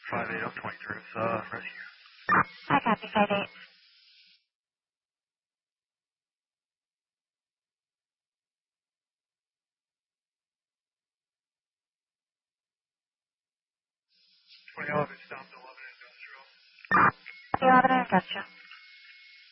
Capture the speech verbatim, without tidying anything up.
five eight oh twenty-three is uh, ready. I copy five eight. twenty eleven is down to eleven industrial. eleven industrial.